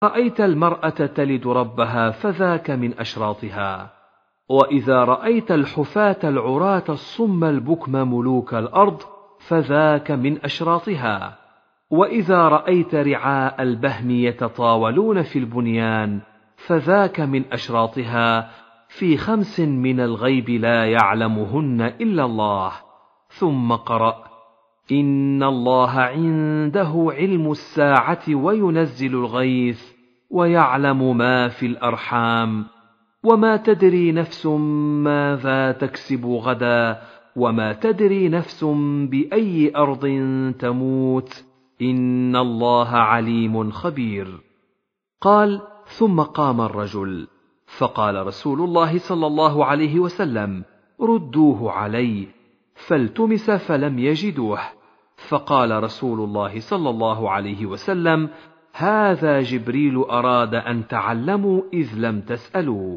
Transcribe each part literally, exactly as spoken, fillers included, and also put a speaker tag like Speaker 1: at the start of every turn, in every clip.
Speaker 1: رأيت المرأة تلد ربها فذاك من أشراطها، وإذا رأيت الحفاة العراة الصم البكم ملوك الأرض فذاك من أشراطها، وإذا رأيت رعاء البهم يتطاولون في البنيان فذاك من أشراطها، في خمس من الغيب لا يعلمهن إلا الله. ثم قرأ: إن الله عنده علم الساعة وينزل الغيث ويعلم ما في الأرحام وما تدري نفس ماذا تكسب غدا وما تدري نفس بأي أرض تموت إن الله عليم خبير. قال: ثم قام الرجل، فقال رسول الله صلى الله عليه وسلم: ردوه علي، فالتمس فلم يجدوه، فقال رسول الله صلى الله عليه وسلم: هذا جبريل أراد أن تعلموا إذ لم تسألوا.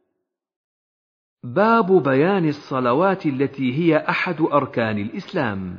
Speaker 1: باب بيان الصلوات التي هي أحد أركان الإسلام.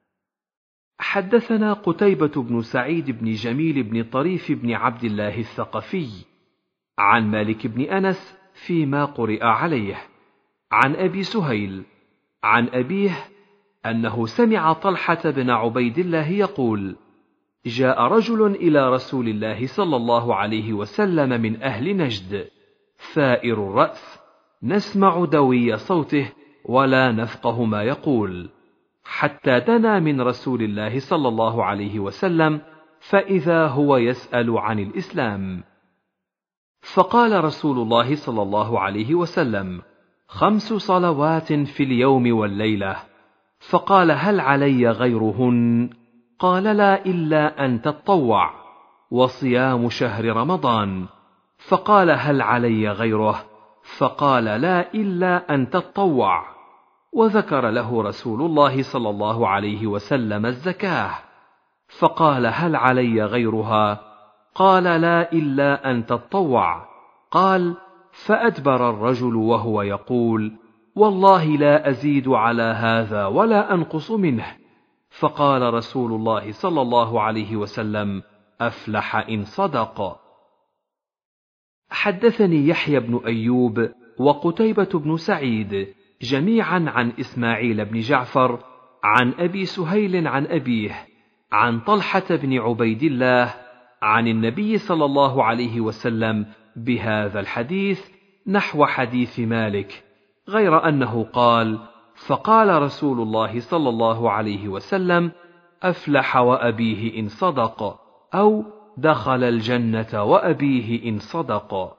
Speaker 1: حدثنا قتيبة بن سعيد بن جميل بن طريف بن عبد الله الثقفي عن مالك بن أنس فيما قرئ عليه عن أبي سهيل عن أبيه أنه سمع طلحة بن عبيد الله يقول: جاء رجل إلى رسول الله صلى الله عليه وسلم من أهل نجد ثائر الرأس، نسمع دوي صوته ولا نفقه ما يقول، حتى دنا من رسول الله صلى الله عليه وسلم، فإذا هو يسأل عن الإسلام. فقال رسول الله صلى الله عليه وسلم: خمس صلوات في اليوم والليلة. فقال: هل علي غيرهن؟ قال: لا، إلا أن تطوع، وصيام شهر رمضان. فقال: هل علي غيره؟ فقال: لا، إلا أن تطوع. وذكر له رسول الله صلى الله عليه وسلم الزكاة، فقال: هل علي غيرها؟ قال: لا، إلا أن تطوع. قال: فأدبر الرجل وهو يقول: والله لا أزيد على هذا ولا أنقص منه. فقال رسول الله صلى الله عليه وسلم: أفلح إن صدق. حدثني يحيى بن أيوب وقتيبة بن سعيد جميعا عن إسماعيل بن جعفر عن أبي سهيل عن أبيه عن طلحة بن عبيد الله عن النبي صلى الله عليه وسلم بهذا الحديث نحو حديث مالك، غير أنه قال: فقال رسول الله صلى الله عليه وسلم: أفلح وأبيه إن صدق، أو دخل الجنة وأبيه إن صدق.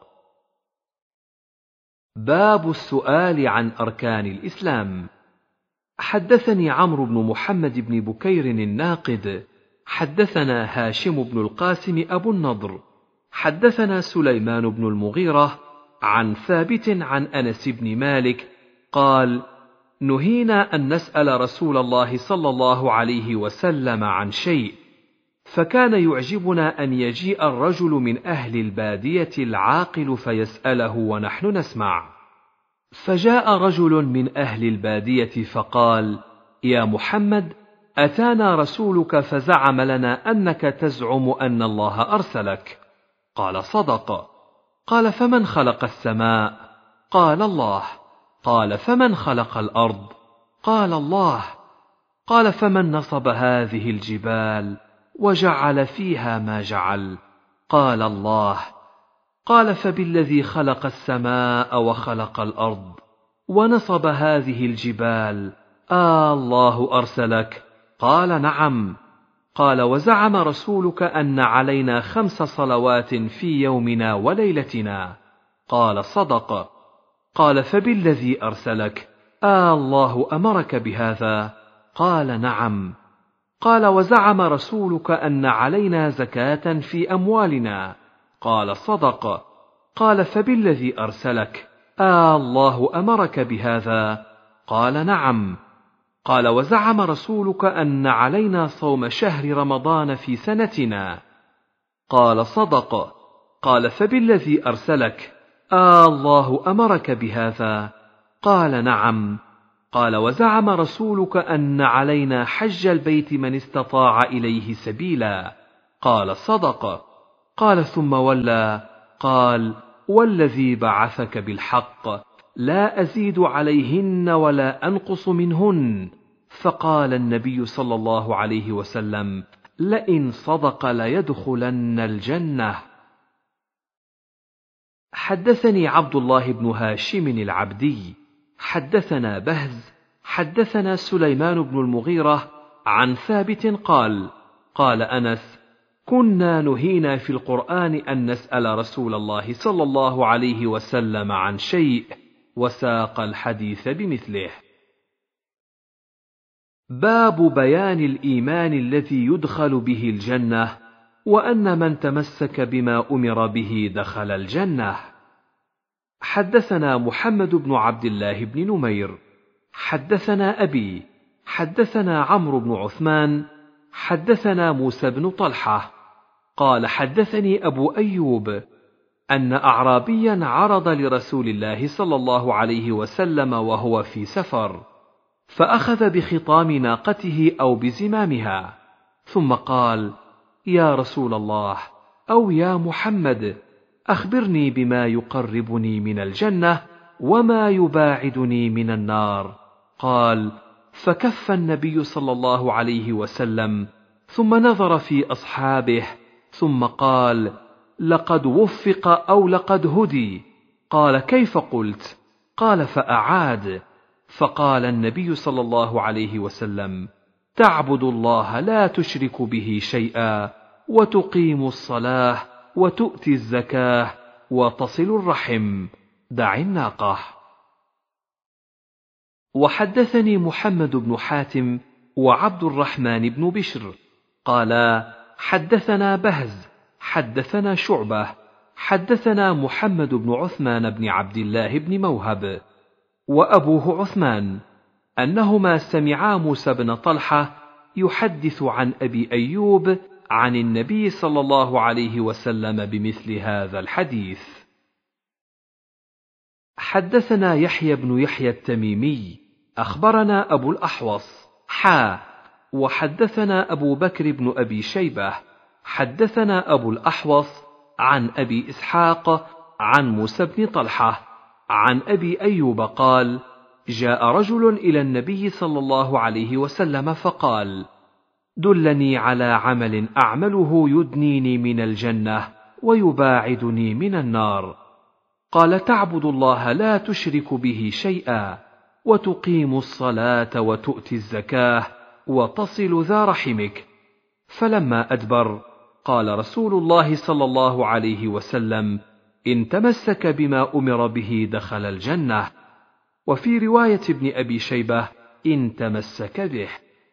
Speaker 1: باب السؤال عن أركان الإسلام. حدثني عمرو بن محمد بن بكير الناقد حدثنا هاشم بن القاسم أبو النضر حدثنا سليمان بن المغيرة عن ثابت عن أنس بن مالك قال: نهينا أن نسأل رسول الله صلى الله عليه وسلم عن شيء، فكان يعجبنا أن يجيء الرجل من أهل البادية العاقل فيسأله ونحن نسمع. فجاء رجل من أهل البادية فقال: يا محمد، أتانا رسولك فزعم لنا أنك تزعم أن الله أرسلك. قال: صدق. قال: فمن خلق السماء؟ قال: الله. قال: فمن خلق الأرض؟ قال: الله. قال: فمن نصب هذه الجبال وجعل فيها ما جعل؟ قال: الله. قال: فبالذي خلق السماء وخلق الأرض ونصب هذه الجبال آه الله أرسلك؟ قال: نعم. قال: وزعم رسولك أن علينا خمس صلوات في يومنا وليلتنا؟ قال: صدق. قال: فبالذي أرسلك آه الله أمرك بهذا؟ قال: نعم. قال: وزعم رسولك أن علينا زكاة في أموالنا؟ قال: صدق. قال: فبالذي أرسلك آه الله أمرك بهذا؟ قال: نعم. قال: وزعم رسولك أن علينا صوم شهر رمضان في سنتنا؟ قال: صدق. قال: فبالذي أرسلك آه الله أمرك بهذا؟ قال: نعم. قال: وزعم رسولك أن علينا حج البيت من استطاع إليه سبيلا؟ قال: صدق. قال: ثم ولى. قال: والذي بعثك بالحق لا أزيد عليهن ولا أنقص منهن. فقال النبي صلى الله عليه وسلم: لئن صدق ليدخلن الجنة. حدثني عبد الله بن هاشم العبدي حدثنا بهز حدثنا سليمان بن المغيرة عن ثابت قال: قال أنس: كنا نهينا في القرآن أن نسأل رسول الله صلى الله عليه وسلم عن شيء، وساق الحديث بمثله. باب بيان الإيمان الذي يدخل به الجنة، وأن من تمسك بما أمر به دخل الجنة. حدثنا محمد بن عبد الله بن نمير حدثنا أبي حدثنا عمرو بن عثمان حدثنا موسى بن طلحة قال: حدثني أبو أيوب أن أعرابيا عرض لرسول الله صلى الله عليه وسلم وهو في سفر، فأخذ بخطام ناقته أو بزمامها، ثم قال: يا رسول الله، أو يا محمد، أخبرني بما يقربني من الجنة وما يباعدني من النار. قال: فكف النبي صلى الله عليه وسلم، ثم نظر في أصحابه، ثم قال: لقد وفق أو لقد هدي. قال: كيف قلت؟ قال: فأعاد. فقال النبي صلى الله عليه وسلم: تعبد الله لا تشرك به شيئا، وتقيم الصلاة، وتؤتي الزكاة، وتصل الرحم، دع الناقة. وحدثني محمد بن حاتم وعبد الرحمن بن بشر قالا: حدثنا بهز حدثنا شعبة حدثنا محمد بن عثمان بن عبد الله بن موهب وأبوه عثمان أنهما سمعا موسى بن طلحة يحدث عن أبي أيوب عن النبي صلى الله عليه وسلم بمثل هذا الحديث. حدثنا يحيى بن يحيى التميمي أخبرنا أبو الأحوص حا وحدثنا أبو بكر بن أبي شيبة حدثنا أبو الأحوص عن أبي إسحاق عن موسى بن طلحة عن أبي أيوب قال: جاء رجل إلى النبي صلى الله عليه وسلم فقال: دلني على عمل أعمله يدنيني من الجنة ويباعدني من النار. قال: تعبد الله لا تشرك به شيئا، وتقيم الصلاة، وتؤتي الزكاة، وتصل ذا رحمك. فلما أدبر قال رسول الله صلى الله عليه وسلم: إن تمسك بما أمر به دخل الجنة. وفي رواية ابن أبي شيبة: إن تمسك به.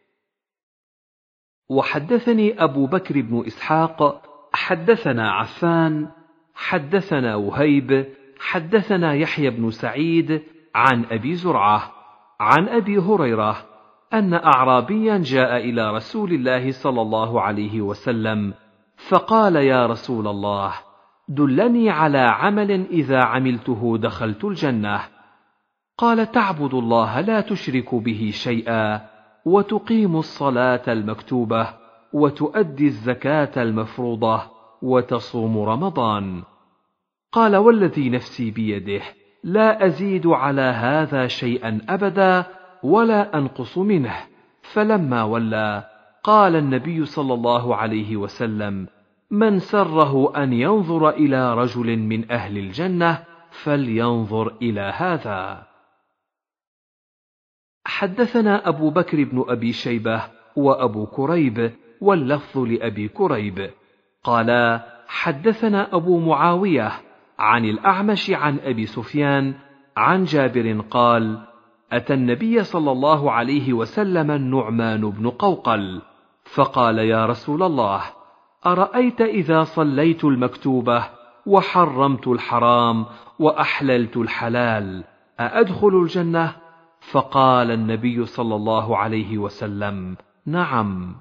Speaker 1: وحدثني أبو بكر بن إسحاق حدثنا عفان حدثنا وهيب حدثنا يحيى بن سعيد عن أبي زرعة عن أبي هريرة أن أعرابيا جاء إلى رسول الله صلى الله عليه وسلم فقال: يا رسول الله، دلني على عمل إذا عملته دخلت الجنة. قال: تعبد الله لا تشرك به شيئا، وتقيم الصلاة المكتوبة، وتؤدي الزكاة المفروضة، وتصوم رمضان. قال: والذي نفسي بيده لا أزيد على هذا شيئا أبدا ولا أنقص منه. فلما ولى قال النبي صلى الله عليه وسلم: من سره أن ينظر إلى رجل من أهل الجنة فلينظر إلى هذا. حدثنا أبو بكر بن أبي شيبة وأبو كريب، واللفظ لأبي كريب، قالا: حدثنا أبو معاوية عن الأعمش عن أبي سفيان عن جابر قال: أتى النبي صلى الله عليه وسلم النعمان بن قوقل فقال: يا رسول الله، أرأيت إذا صليت المكتوبة وحرمت الحرام وأحللت الحلال أأدخل الجنة؟ فقال النبي صلى الله عليه وسلم: نعم.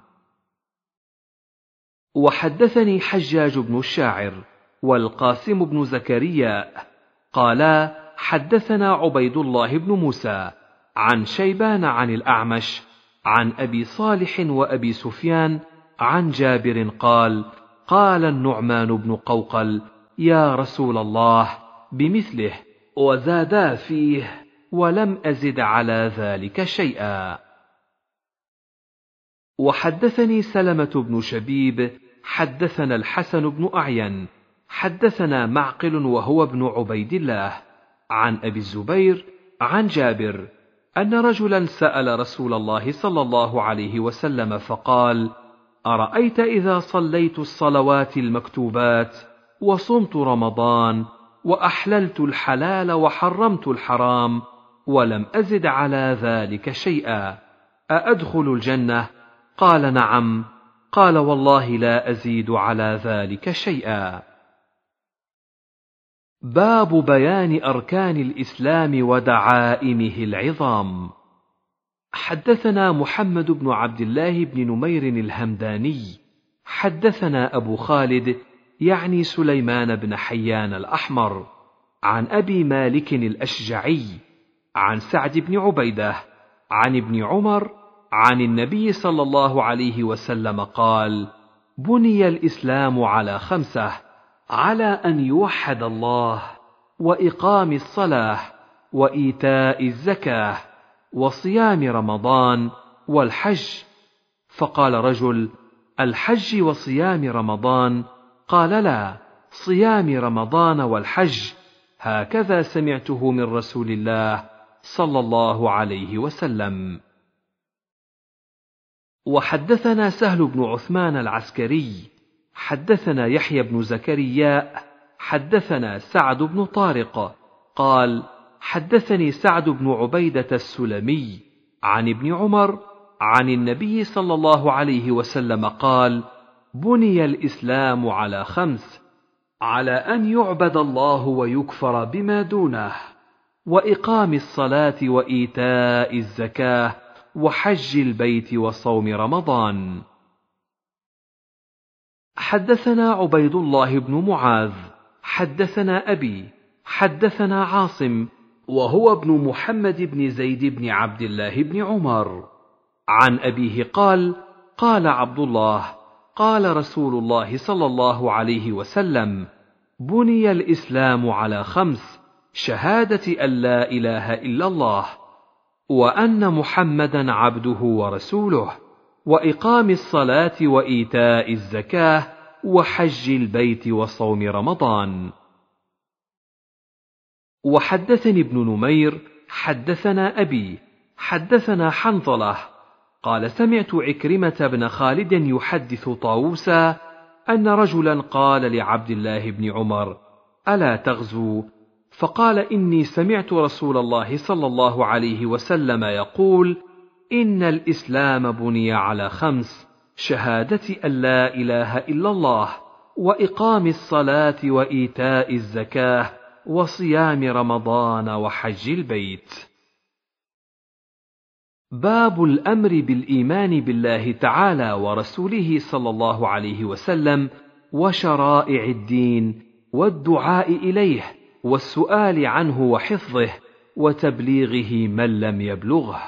Speaker 1: وحدثني حجاج بن الشاعر والقاسم بن زكريا قالا: حدثنا عبيد الله بن موسى عن شيبان عن الأعمش عن أبي صالح وأبي سفيان عن جابر قال: قال النعمان بن قوقل: يا رسول الله، بمثله، وزادا فيه، ولم أزد على ذلك شيئا. وحدثني سلمة بن شبيب حدثنا الحسن بن أعين حدثنا معقل وهو ابن عبيد الله عن أبي الزبير عن جابر أن رجلا سأل رسول الله صلى الله عليه وسلم فقال: أرأيت إذا صليت الصلوات المكتوبات وصمت رمضان وأحللت الحلال وحرمت الحرام ولم أزد على ذلك شيئا، أأدخل الجنة؟ قال: نعم. قال: والله لا أزيد على ذلك شيئا. باب بيان أركان الإسلام ودعائمه العظام. حدثنا محمد بن عبد الله بن نمير الهمداني حدثنا أبو خالد يعني سليمان بن حيان الأحمر عن أبي مالك الأشجعي عن سعد بن عبيدة عن ابن عمر عن النبي صلى الله عليه وسلم قال: بني الإسلام على خمسة: على أن يوحد الله، وإقام الصلاة، وإيتاء الزكاة، وصيام رمضان، والحج. فقال رجل: الحج وصيام رمضان؟ قال: لا، صيام رمضان والحج، هكذا سمعته من رسول الله صلى الله عليه وسلم. وحدثنا سهل بن عثمان العسكري حدثنا يحيى بن زكريا حدثنا سعد بن طارق قال: حدثني سعد بن عبيدة السلمي عن ابن عمر عن النبي صلى الله عليه وسلم قال: بني الإسلام على خمس: على أن يعبد الله ويكفر بما دونه، وإقام الصلاة، وإيتاء الزكاة، وحج البيت، وصوم رمضان. حدثنا عبيد الله بن معاذ حدثنا أبي حدثنا عاصم وهو ابن محمد بن زيد بن عبد الله بن عمر عن أبيه قال: قال عبد الله: قال رسول الله صلى الله عليه وسلم: بني الإسلام على خمس: شهادة أن لا إله إلا الله، وأن محمدا عبده ورسوله، وإقام الصلاة، وإيتاء الزكاة، وحج البيت، وصوم رمضان. وحدثني ابن نمير حدثنا أبي حدثنا حنظلة قال: سمعت عكرمة بن خالد يحدث طاووسا أن رجلا قال لعبد الله بن عمر: ألا تغزو؟ فقال: إني سمعت رسول الله صلى الله عليه وسلم يقول: إن الإسلام بني على خمس: شهادة أن لا إله إلا الله، وإقام الصلاة، وإيتاء الزكاة، وصيام رمضان، وحج البيت. باب الأمر بالإيمان بالله تعالى ورسوله صلى الله عليه وسلم، وشرائع الدين، والدعاء إليه، والسؤال عنه وحفظه، وتبليغه من لم يبلغه.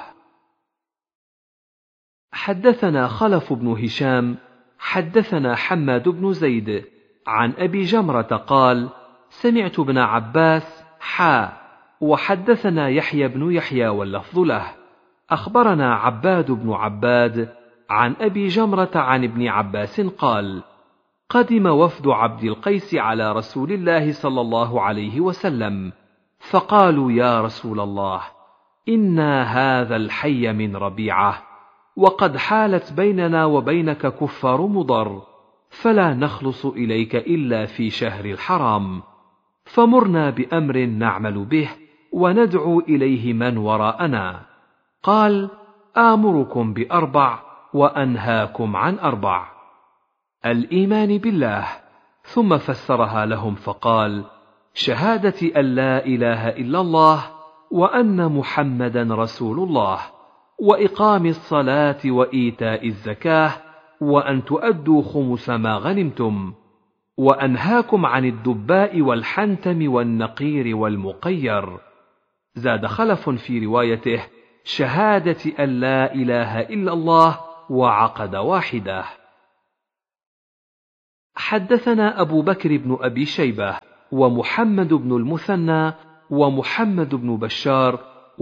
Speaker 1: حدثنا خلف بن هشام حدثنا حماد بن زيد عن أبي جمرة قال: سمعت ابن عباس حا وحدثنا يحيى بن يحيى واللفظ له أخبرنا عباد بن عباد عن أبي جمرة عن ابن عباس قال: قدم وفد عبد القيس على رسول الله صلى الله عليه وسلم، فقالوا: يا رسول الله، إنا هذا الحي من ربيعة، وقد حالت بيننا وبينك كفار مضر، فلا نخلص إليك إلا في شهر الحرام، فمرنا بأمر نعمل به وندعو إليه من وراءنا. قال: آمركم بأربع وأنهاكم عن أربع: الإيمان بالله، ثم فسرها لهم فقال: شهادة أن لا إله إلا الله، وأن محمدا رسول الله، وإقام الصلاة، وإيتاء الزكاة، وأن تؤدوا خمس ما غنمتم، وأنهاكم عن الدباء والحنتم والنقير والمقير. زاد خلف في روايته: شهادة أن لا إله إلا الله، وعقد واحدة. حدثنا أبو بكر بن أبي شيبة ومحمد بن المثنى ومحمد بن بشار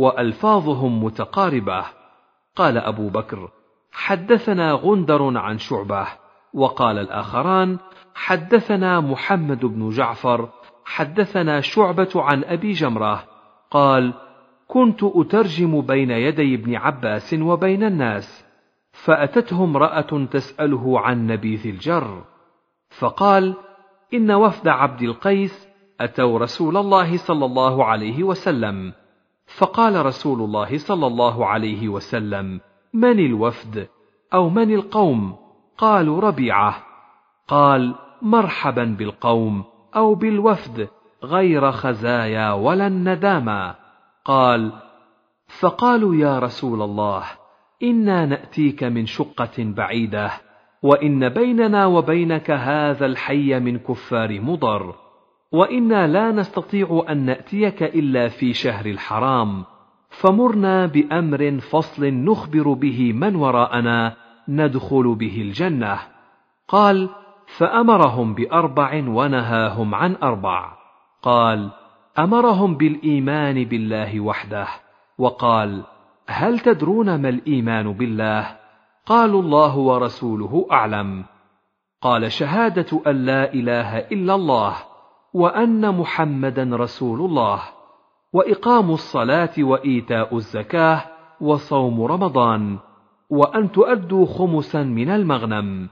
Speaker 1: وألفاظهم متقاربة. قال أبو بكر: حدثنا غندر عن شعبة. وقال الآخران: حدثنا محمد بن جعفر حدثنا شعبة عن أبي جمرة قال: كنت أترجم بين يدي ابن عباس وبين الناس، فأتته امرأة تسأله عن نبيذ الجر، فقال: إن وفد عبد القيس أتوا رسول الله صلى الله عليه وسلم، فقال رسول الله صلى الله عليه وسلم: من الوفد؟ أو من القوم؟ قالوا: ربيعة. قال: مرحبا بالقوم أو بالوفد غير خزايا ولا الندامى. قال: فقالوا: يا رسول الله، إنا نأتيك من شقة بعيدة، وإن بيننا وبينك هذا الحي من كفار مضر، وإنا لا نستطيع أن نأتيك إلا في شهر الحرام، فمرنا بأمر فصل نخبر به من وراءنا ندخل به الجنة. قال: فأمرهم بأربع ونهاهم عن أربع. قال: أمرهم بالإيمان بالله وحده. وقال: هل تدرون ما الإيمان بالله؟ قالوا: الله ورسوله أعلم. قال: شهادة أن لا إله إلا الله وأن محمدا رسول الله، وإقام الصلاة وإيتاء الزكاة وصوم رمضان، وأن تؤدوا خمسا من المغنم.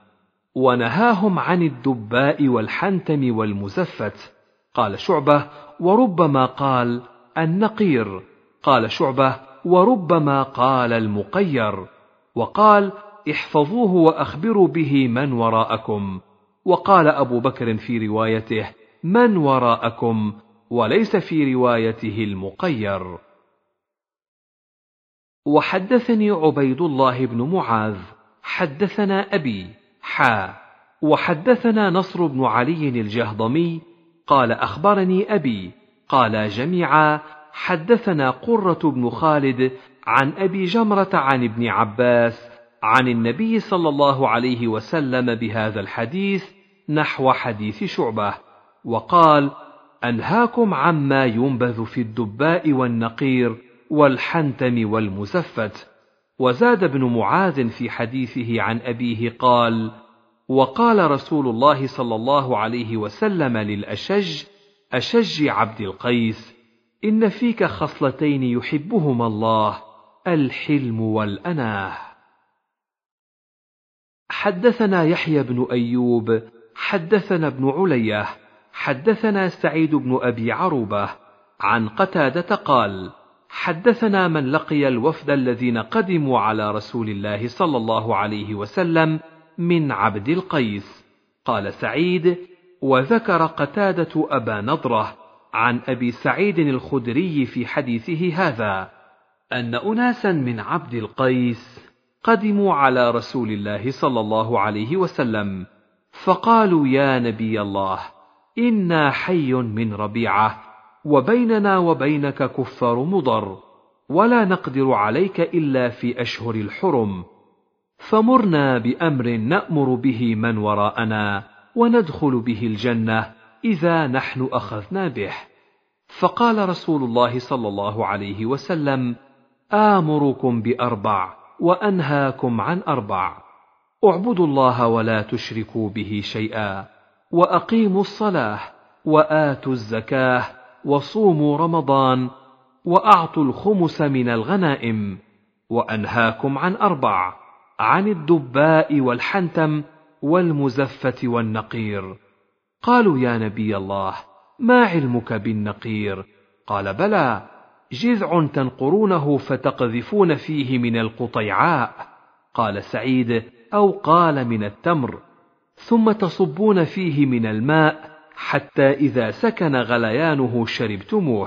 Speaker 1: ونهاهم عن الدباء والحنتم والمزفت. قال شعبة: وربما قال النقير. قال شعبة: وربما قال المقير. وقال: احفظوه وأخبروا به من وراءكم. وقال أبو بكر في روايته: من وراءكم، وليس في روايته المقير. وحدثني عبيد الله بن معاذ حدثنا أبي حا وحدثنا نصر بن علي الجهضمي قال: أخبرني أبي قال جميعا: حدثنا قرة بن خالد عن أبي جمرة عن ابن عباس عن النبي صلى الله عليه وسلم بهذا الحديث نحو حديث شعبة، وقال: أنهاكم عما ينبذ في الدباء والنقير والحنتم والمزفت. وزاد ابن معاذ في حديثه عن أبيه قال: وقال رسول الله صلى الله عليه وسلم للأشج أشج عبد القيس: إن فيك خصلتين يحبهما الله، الحلم والأناه. حدثنا يحيى بن أيوب حدثنا ابن علية حدثنا سعيد بن أبي عروبة عن قتادة قال: حدثنا من لقي الوفد الذين قدموا على رسول الله صلى الله عليه وسلم من عبد القيس. قال سعيد: وذكر قتادة أبا نضرة عن أبي سعيد الخدري في حديثه هذا أن أناسا من عبد القيس قدموا على رسول الله صلى الله عليه وسلم، فقالوا: يا نبي الله، إنا حي من ربيعة، وبيننا وبينك كفار مضر، ولا نقدر عليك إلا في أشهر الحرم، فمرنا بأمر نأمر به من وراءنا وندخل به الجنة إذا نحن أخذنا به. فقال رسول الله صلى الله عليه وسلم: آمركم بأربع وأنهاكم عن أربع: اعبدوا الله ولا تشركوا به شيئا، وأقيموا الصلاة، وآتوا الزكاة، وصوموا رمضان، وأعطوا الخمس من الغنائم. وأنهاكم عن أربع: عن الدباء والحنتم والمزفة والنقير. قالوا: يا نبي الله، ما علمك بالنقير؟ قال: بلى، جذع تنقرونه فتقذفون فيه من القطيعاء. قال سعيد: أو قال من التمر، ثم تصبون فيه من الماء حتى إذا سكن غليانه شربتموه،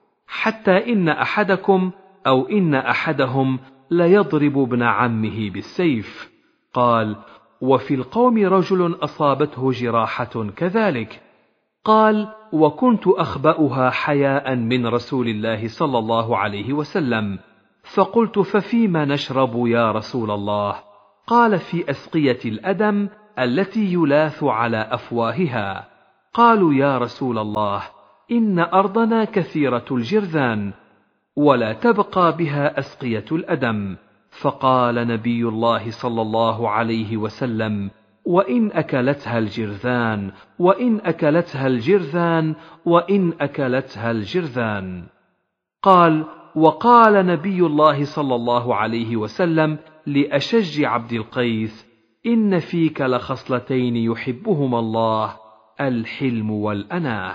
Speaker 1: حتى إن أحدكم أو إن أحدهم ليضرب ابن عمه بالسيف. قال: وفي القوم رجل أصابته جراحة كذلك. قال: وكنت أخبأها حياء من رسول الله صلى الله عليه وسلم، فقلت: ففيما نشرب يا رسول الله؟ قال: في أسقية الأدم التي يلاث على أفواهها. قالوا يا رسول الله، إن أرضنا كثيرة الجرذان ولا تبقى بها أسقية الأدم. فقال نبي الله صلى الله عليه وسلم: وإن أكلتها الجرذان، وإن أكلتها الجرذان، وإن أكلتها الجرذان. قال: وقال نبي الله صلى الله عليه وسلم لأشج عبد القيس: إن فيك لخصلتين يحبهما الله، الحلم والأناه.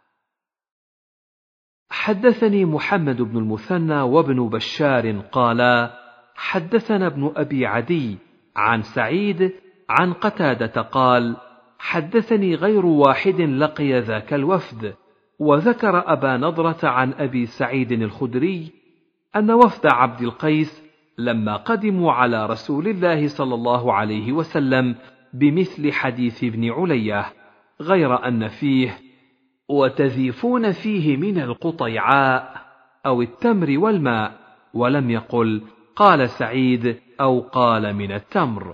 Speaker 1: حدثني محمد بن المثنى وابن بشار قالا: حدثنا ابن أبي عدي عن سعيد عن قتادة قال: حدثني غير واحد لقي ذاك الوفد، وذكر أبا نضرة عن أبي سعيد الخدري أن وفد عبد القيس لما قدموا على رسول الله صلى الله عليه وسلم بمثل حديث ابن علية، غير أن فيه: وتذيفون فيه من القطيعاء أو التمر والماء، ولم يقل قال سعيد أو قال من التمر.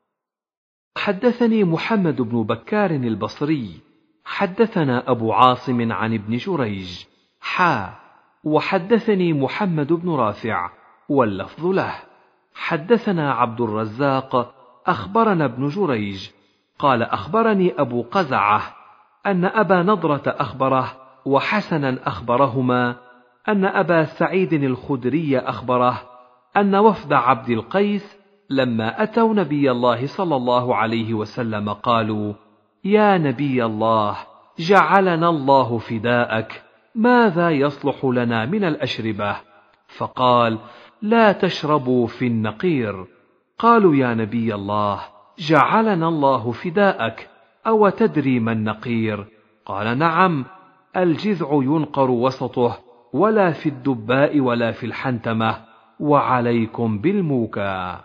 Speaker 1: حدثني محمد بن بكار البصري حدثنا أبو عاصم عن ابن جريج حا وحدثني محمد بن رافع واللفظ له. حدثنا عبد الرزاق أخبرنا ابن جريج قال: أخبرني أبو قزعة أن أبا نضرة أخبره وحسنا أخبرهما أن أبا سعيد الخدري أخبره أن وفد عبد القيس لما أتوا نبي الله صلى الله عليه وسلم قالوا: يا نبي الله، جعلنا الله فداءك، ماذا يصلح لنا من الأشربة؟ فقال: لا تشربوا في النقير. قالوا: يا نبي الله، جعلنا الله فداءك، أو تدري ما النقير؟ قال: نعم، الجذع ينقر وسطه، ولا في الدباء ولا في الحنتمة، وعليكم بالموكى.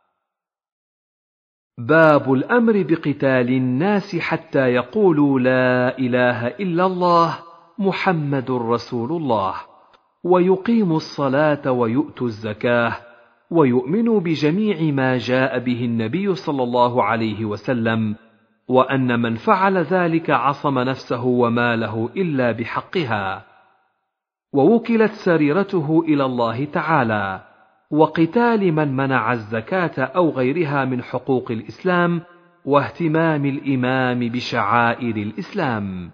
Speaker 1: باب الأمر بقتال الناس حتى يقولوا لا إله إلا الله محمد رسول الله، ويقيموا الصلاة ويؤتوا الزكاة، ويؤمنوا بجميع ما جاء به النبي صلى الله عليه وسلم، وأن من فعل ذلك عصم نفسه وماله إلا بحقها، ووكلت سريرته إلى الله تعالى، وقتال من منع الزكاة أو غيرها من حقوق الإسلام، واهتمام الإمام بشعائر الإسلام.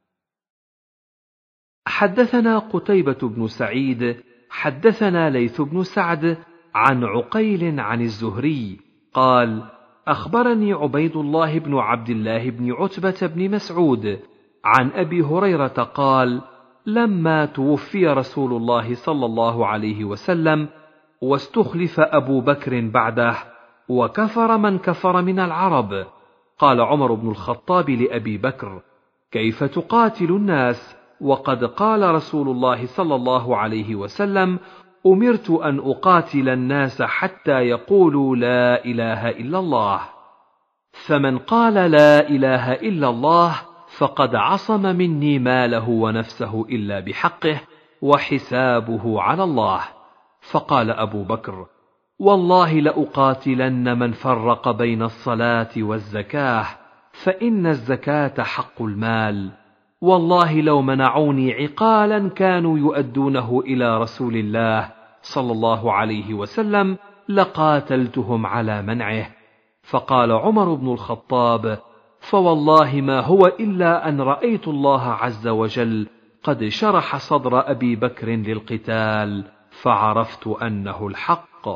Speaker 1: حدثنا قتيبة بن سعيد حدثنا ليث بن سعد عن عقيل عن الزهري قال: أخبرني عبيد الله بن عبد الله بن عتبة بن مسعود عن أبي هريرة قال: لما توفي رسول الله صلى الله عليه وسلم واستخلف أبو بكر بعده، وكفر من كفر من العرب، قال عمر بن الخطاب لأبي بكر: كيف تقاتل الناس وقد قال رسول الله صلى الله عليه وسلم: أمرت أن أقاتل الناس حتى يقولوا لا إله إلا الله، فمن قال لا إله إلا الله فقد عصم مني ماله ونفسه إلا بحقه، وحسابه على الله. فقال أبو بكر: والله لأقاتلن من فرق بين الصلاة والزكاة، فإن الزكاة حق المال، والله لو منعوني عقالا كانوا يؤدونه إلى رسول الله صلى الله عليه وسلم لقاتلتهم على منعه. فقال عمر بن الخطاب: فوالله ما هو إلا أن رأيت الله عز وجل قد شرح صدر أبي بكر للقتال، فعرفت أنه الحق.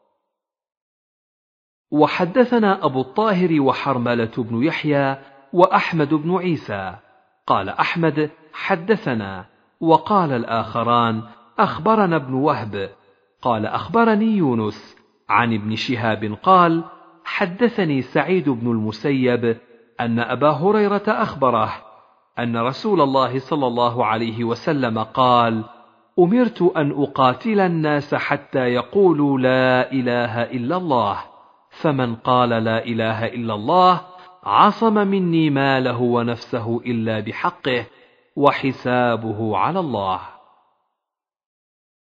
Speaker 1: وحدثنا أبو الطاهر وحرملة بن يحيى وأحمد بن عيسى. قال أحمد: حدثنا. وقال الآخران: أخبرنا ابن وهب. قال: أخبرني يونس عن ابن شهاب قال: حدثني سعيد بن المسيب أن أبا هريرة أخبره أن رسول الله صلى الله عليه وسلم قال: أمرت أن أقاتل الناس حتى يقولوا لا إله إلا الله، فمن قال لا إله إلا الله عصم مني ماله ونفسه إلا بحقه، وحسابه على الله.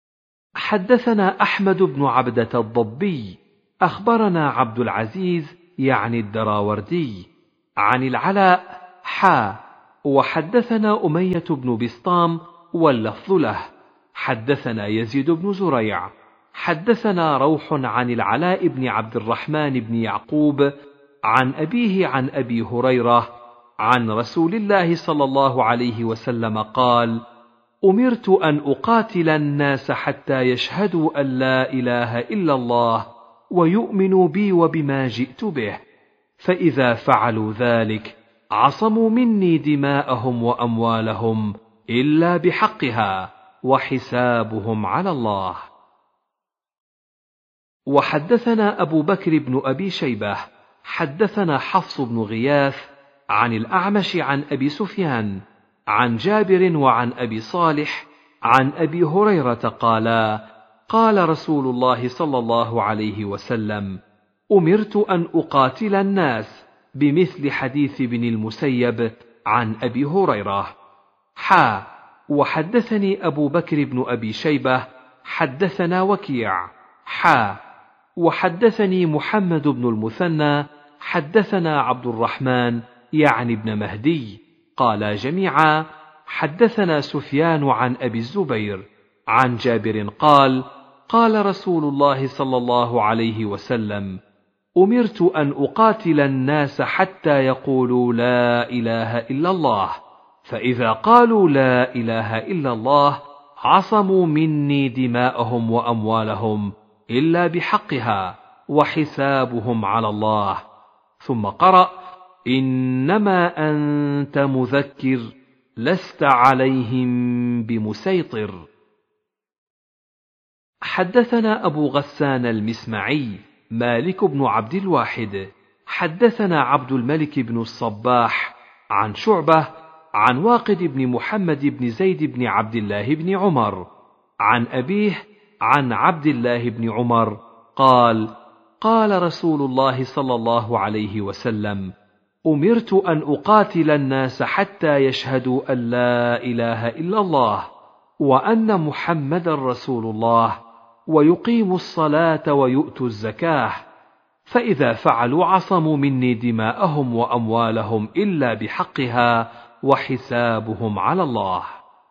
Speaker 1: حدثنا أحمد بن عبدة الضبي أخبرنا عبد العزيز يعني الدراوردي. عن العلاء حا وحدثنا أمية بن بسطام واللفظ له. حدثنا يزيد بن زريع حدثنا روح عن العلاء بن عبد الرحمن بن يعقوب عن أبيه عن أبي هريرة عن رسول الله صلى الله عليه وسلم قال: أمرت أن أقاتل الناس حتى يشهدوا أن لا إله إلا الله ويؤمنوا بي وبما جئت به، فإذا فعلوا ذلك عصموا مني دماءهم وأموالهم إلا بحقها وحسابهم على الله. وحدثنا أبو بكر بن أبي شيبة حدثنا حفص بن غياث عن الأعمش عن أبي سفيان عن جابر وعن أبي صالح عن أبي هريرة قالا: قال رسول الله صلى الله عليه وسلم: أمرت أن أقاتل الناس، بمثل حديث ابن المسيب عن أبي هريرة. حا وحدثني أبو بكر بن أبي شيبة حدثنا وكيع حا وحدثني محمد بن المثنى حدثنا عبد الرحمن يعني ابن مهدي قال جميعا: حدثنا سفيان عن أبي الزبير عن جابر قال: قال رسول الله صلى الله عليه وسلم: أمرت أن أقاتل الناس حتى يقولوا لا إله إلا الله، فإذا قالوا لا إله إلا الله عصموا مني دماءهم وأموالهم إلا بحقها وحسابهم على الله. ثم قرأ: إنما أنت مذكر لست عليهم بمسيطر. حدثنا أبو غسان المسمعي مالك بن عبد الواحد حدثنا عبد الملك بن الصباح عن شعبة عن واقد بن محمد بن زيد بن عبد الله بن عمر عن أبيه عن عبد الله بن عمر قال: قال رسول الله صلى الله عليه وسلم: أمرت أن أقاتل الناس حتى يشهدوا أن لا إله إلا الله وأن محمدا رسول الله ويقيموا الصلاة ويؤتوا الزكاة، فإذا فعلوا عصموا مني دماءهم وأموالهم إلا بحقها وحسابهم على الله.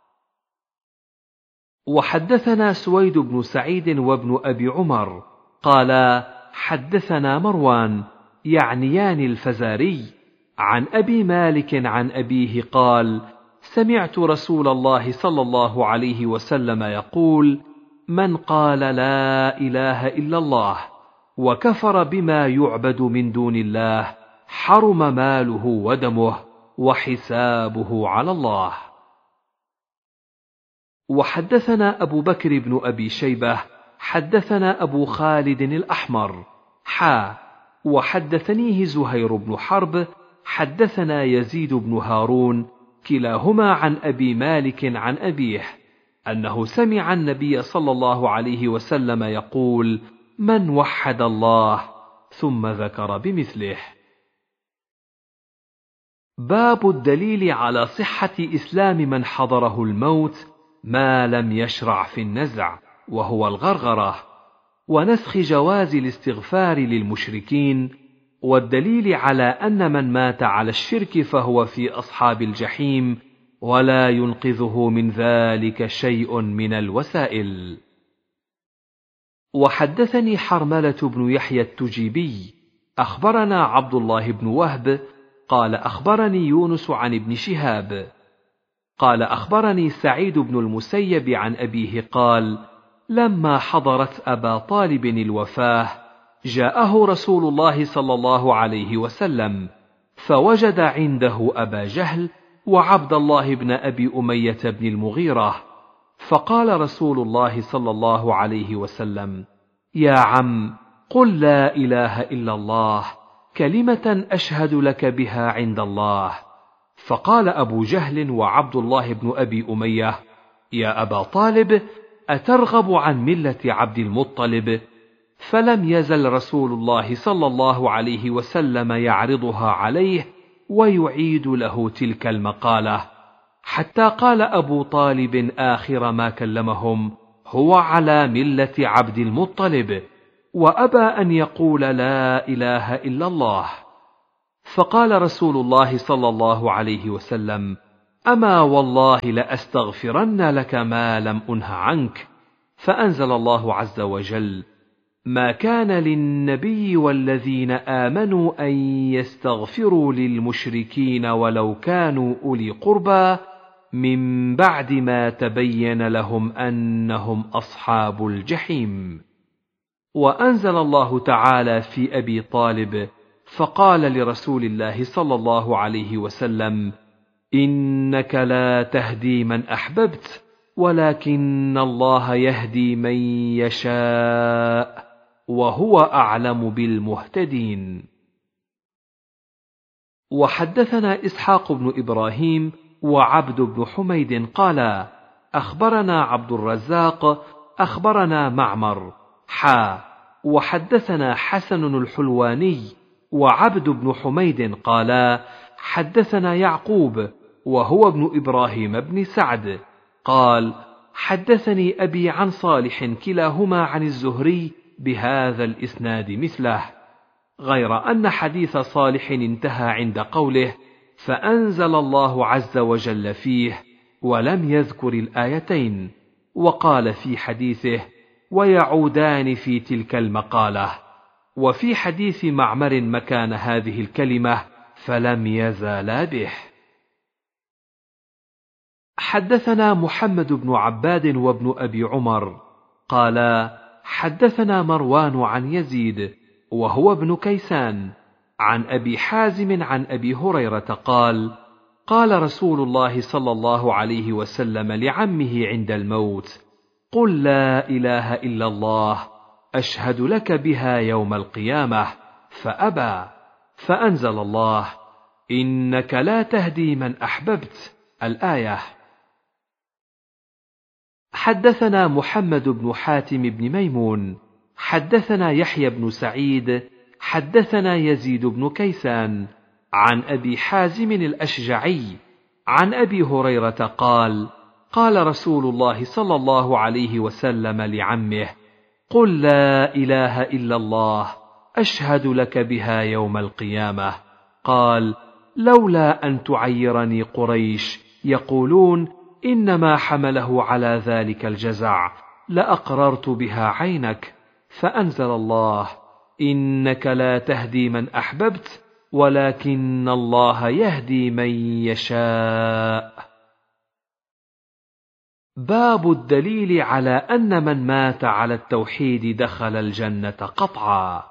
Speaker 1: وحدثنا سويد بن سعيد وابن أبي عمر قالا: حدثنا مروان يعنيان الفزاري عن أبي مالك عن أبيه قال: سمعت رسول الله صلى الله عليه وسلم يقول: من قال لا إله إلا الله وكفر بما يعبد من دون الله حرم ماله ودمه وحسابه على الله. وحدثنا أبو بكر بن أبي شيبة حدثنا أبو خالد الأحمر حا وحدثنيه زهير بن حرب حدثنا يزيد بن هارون كلاهما عن أبي مالك عن أبيه أنه سمع النبي صلى الله عليه وسلم يقول: من وحد الله، ثم ذكر بمثله. باب الدليل على صحة إسلام من حضره الموت ما لم يشرع في النزع، وهو الغرغرة، ونسخ جواز الاستغفار للمشركين، والدليل على أن من مات على الشرك فهو في أصحاب الجحيم ولا ينقذه من ذلك شيء من الوسائل. وحدثني حرملة بن يحيى التجيبي أخبرنا عبد الله بن وهب قال أخبرني يونس عن ابن شهاب قال أخبرني سعيد بن المسيب عن أبيه قال: لما حضرت أبا طالب الوفاة جاءه رسول الله صلى الله عليه وسلم فوجد عنده أبا جهل وعبد الله بن أبي أمية بن المغيرة، فقال رسول الله صلى الله عليه وسلم: يا عم، قل لا إله إلا الله، كلمة أشهد لك بها عند الله. فقال أبو جهل وعبد الله بن أبي أمية: يا أبا طالب، أترغب عن ملة عبد المطلب؟ فلم يزل رسول الله صلى الله عليه وسلم يعرضها عليه ويعيد له تلك المقالة، حتى قال أبو طالب آخر ما كلمهم: هو على ملة عبد المطلب. وأبى أن يقول لا إله إلا الله. فقال رسول الله صلى الله عليه وسلم: أما والله لأستغفرن لك ما لم أنه عنك. فأنزل الله عز وجل: ما كان للنبي والذين آمنوا أن يستغفروا للمشركين ولو كانوا أولي قربى من بعد ما تبين لهم أنهم أصحاب الجحيم. وأنزل الله تعالى في أبي طالب فقال لرسول الله صلى الله عليه وسلم: إنك لا تهدي من أحببت ولكن الله يهدي من يشاء وهو أعلم بالمهتدين. وحدثنا إسحاق بن إبراهيم وعبد بن حميد قالا: أخبرنا عبد الرزاق أخبرنا معمر حا وحدثنا حسن الحلواني وعبد بن حميد قالا: حدثنا يعقوب وهو ابن إبراهيم بن سعد قال: حدثني أبي عن صالح كلاهما عن الزهري بهذا الإسناد مثله، غير أن حديث صالح انتهى عند قوله: فأنزل الله عز وجل فيه، ولم يذكر الآيتين، وقال في حديثه: ويعودان في تلك المقالة. وفي حديث معمر مكان هذه الكلمة: فلم يزالا به. حدثنا محمد بن عباد وابن أبي عمر قالا: حدثنا مروان عن يزيد وهو ابن كيسان عن أبي حازم عن أبي هريرة قال: قال رسول الله صلى الله عليه وسلم لعمه عند الموت: قل لا إله إلا الله أشهد لك بها يوم القيامة، فأبى، فأنزل الله: إنك لا تهدي من أحببت، الآية. حدثنا محمد بن حاتم بن ميمون حدثنا يحيى بن سعيد حدثنا يزيد بن كيسان عن أبي حازم الأشجعي عن أبي هريرة قال: قال رسول الله صلى الله عليه وسلم لعمه: قل لا إله إلا الله أشهد لك بها يوم القيامة. قال: لولا أن تعيرني قريش يقولون إنما حمله على ذلك الجزع لأقررت بها عينك. فأنزل الله: إنك لا تهدي من أحببت ولكن الله يهدي من يشاء. باب الدليل على أن من مات على التوحيد دخل الجنة قطعا.